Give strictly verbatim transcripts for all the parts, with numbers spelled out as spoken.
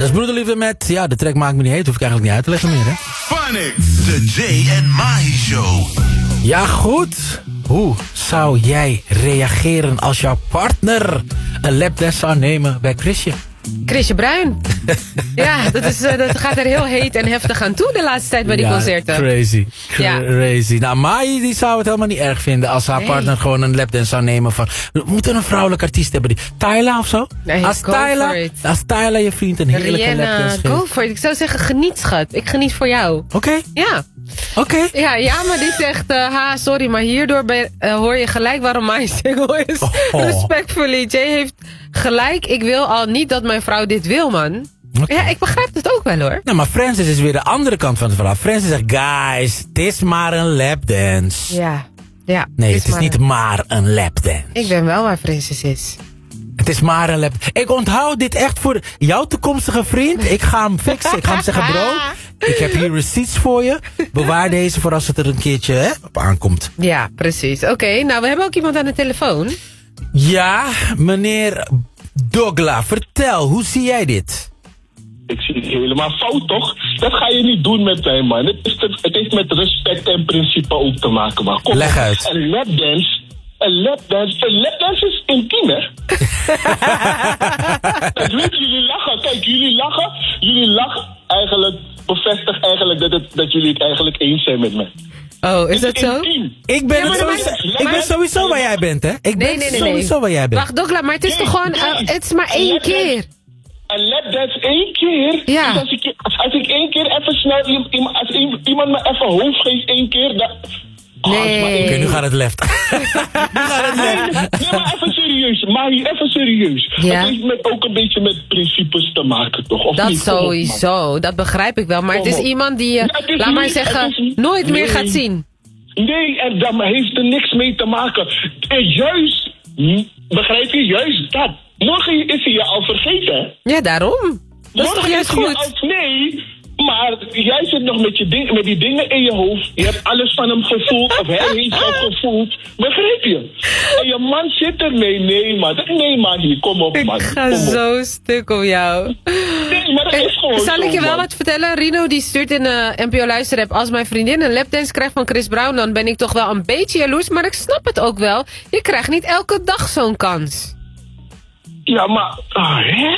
dat is Broederliefde met, ja, de track maakt me niet heet, hoef ik eigenlijk niet uit te leggen meer, hè? Phonics, de Jay en Mahi Show. Ja, goed. Hoe zou jij reageren als jouw partner een lapdance zou nemen bij Chrisje? Chrisje Bruin. Ja, dat, is, uh, dat gaat er heel heet en heftig aan toe de laatste tijd bij die ja, concerten. Crazy. Ja. Crazy. Nou, Mai die zou het helemaal niet erg vinden als haar Nee. partner gewoon een lapdance zou nemen van... We moeten een vrouwelijke artiest hebben. Die, Tyla of zo? Nee, als, go Tyla, for it. als Tyla je vriend een heerlijke Rihanna, lapdance go geeft. for it. Ik zou zeggen, geniet schat. Ik geniet voor jou. Oké, okay, Ja. oké. Okay. Ja, ja, maar die zegt, uh, ha, sorry, maar hierdoor ben, uh, hoor je gelijk waarom mijn single is. Oh. Respectfully. Jay heeft gelijk. Ik wil al niet dat mijn vrouw dit wil, man. Okay. Ja, ik begrijp het ook wel, hoor. Nou, maar Francis is weer de andere kant van het verhaal. Francis zegt, guys, het is maar een lapdance. Ja. Ja. Nee, het is maar niet een... maar een lapdance. Ik ben wel waar Francis is. Het is maar een lapdance. Ik onthoud dit echt voor jouw toekomstige vriend. Ik ga hem fixen. Ik ga hem zeggen, bro, ik heb hier receipts voor je. Bewaar deze voor als het er een keertje hè, op aankomt. Ja, precies. Oké, okay, nou, we hebben ook iemand aan de telefoon. Ja, meneer Dogla, vertel, hoe zie jij dit? Ik zie het helemaal fout, toch? Dat ga je niet doen met mij, man. Het, is te, het heeft met respect en principe ook te maken, man. Kom Leg op. uit. Een lapdance, een lapdance, een lapdance is intiem, hè? Kijk, weet je, jullie lachen. Kijk, jullie lachen. Jullie lachen eigenlijk, bevestigt eigenlijk dat, het, dat jullie het eigenlijk eens zijn met mij. Oh, is dat zo? Intiem. Ik ben, Ja, maar sowieso, maar- ik ben sowieso waar jij bent, hè? Ik ben Nee, nee, nee, sowieso nee. waar jij bent. Wacht, Dogla, maar het is Nee, toch gewoon... nee. Uh, het is maar één keer. Een lapdance één keer. Ja. Dus als ik, als ik één keer even snel... Iemand, als iemand me even hoofd geeft één keer... Dan, Nee. Oh, Oké, okay, nu gaat het left. Nu gaat het left. Nee, maar even serieus. Maar hier even serieus. Ja. Het heeft met, ook een beetje met principes te maken, toch? Of Dat niet? Kom op, man. sowieso, dat begrijp ik wel. Maar het Kom is op. iemand die je, Ja, het is laat maar niet- zeggen, het is niet- nooit meer Nee. gaat zien. Nee, en dat heeft er niks mee te maken. En juist, hm, begrijp je, juist dat. Morgen is hij je al vergeten, hè? Ja, daarom. Dat is Morgen toch juist hij je goed? al- nee, maar jij zit nog met, je ding, met die dingen in je hoofd. Je hebt alles van hem gevoeld, of hij heeft jou gevoeld. Begrijp je? En je man zit ermee. Nee, man. Nee, man, hier, kom op, man. Ik ga Kom op. zo stuk om jou. Nee, maar dat Eh, is gewoon Zal zo, ik je wel man. wat vertellen? Rino die stuurt in de N P O Luisterapp. Als mijn vriendin een lapdance krijgt van Chris Brown, dan ben ik toch wel een beetje jaloers. Maar ik snap het ook wel. Je krijgt niet elke dag zo'n kans. Ja, maar... Ah, hè?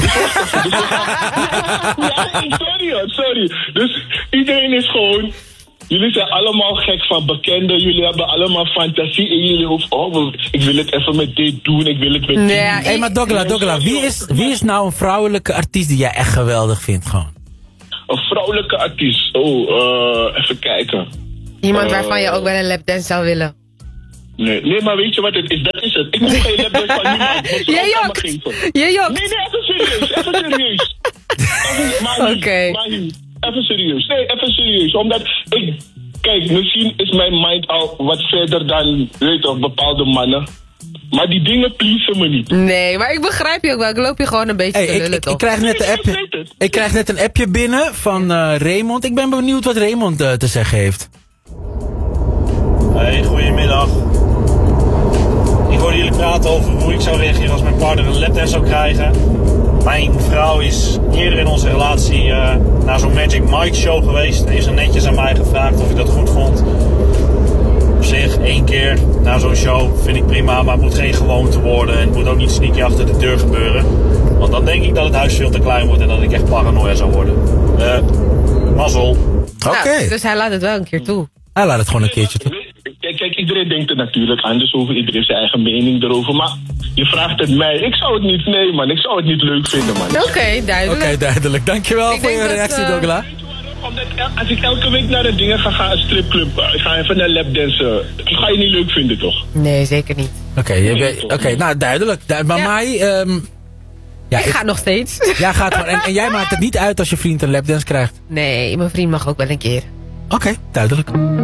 Ja, sorry hoor, sorry. Dus iedereen is gewoon... Jullie zijn allemaal gek van bekenden. Jullie hebben allemaal fantasie in jullie hoofd. Oh, we- ik wil het even met dit doen. Ik wil het met Nee, die. ja, Hé, hey, maar Dogla, Dogla, wie is, wie is nou een vrouwelijke artiest die jij echt geweldig vindt gewoon? Een vrouwelijke artiest. Oh, uh, even kijken. Iemand waarvan je ook wel een lapdance zou willen. Nee, nee, maar weet je wat het is? Dat is het. Ik moet geen lapdance van niemand. Want Je vrouw kan me jokt. geven. Je jokt. Nee, nee, even serieus. Even serieus. Even- maar niet, Oké. maar niet. Even serieus. Nee, even serieus. Omdat ik... Kijk, misschien is mijn mind al wat verder dan, weet je toch, bepaalde mannen. Maar die dingen pleasen me niet. Nee, maar ik begrijp je ook wel. Ik loop je gewoon een beetje Hey, te ik, lullen, ik, toch? ik, krijg net een Ik appje, weet het. ik krijg net een appje binnen van uh, Raymond. Ik ben benieuwd wat Raymond uh, te zeggen heeft. Hey, goedemiddag. Ik hoorde jullie praten over hoe ik zou reageren als mijn partner een lapdance zou krijgen. Mijn vrouw is eerder in onze relatie uh, naar zo'n Magic Mike show geweest. En is er netjes aan mij gevraagd of ik dat goed vond. Op zich, één keer naar zo'n show vind ik prima, maar het moet geen gewoonte worden. En het moet ook niet sneaky achter de deur gebeuren. Want dan denk ik dat het huis veel te klein wordt en dat ik echt paranoia zou worden. Uh, mazzel. Oké, Nou, dus hij laat het wel een keer toe. hij laat het gewoon een keertje toe. Kijk, kijk, iedereen denkt er natuurlijk anders over. Iedereen heeft zijn eigen mening erover. Maar je vraagt het mij. Ik zou het niet... Nee, man. Ik zou het niet leuk vinden, man. Oké, okay, Oké, duidelijk. okay, duidelijk. Dankjewel Ik voor denk je dat, reactie, uh, Dogla. Omdat el- als ik elke week naar de dingen ga, ga een stripclub. uh, Ik ga even naar lapdansen. Dat ga je niet leuk vinden, toch? Nee, zeker niet. Oké, okay, okay, nou duidelijk. Du maar Ja. Mai, um, ja, ik ga nog steeds. jij gaat gewoon, en, en jij maakt het niet uit als je vriend een lapdance krijgt. Nee, mijn vriend mag ook wel een keer. Oké, okay, duidelijk.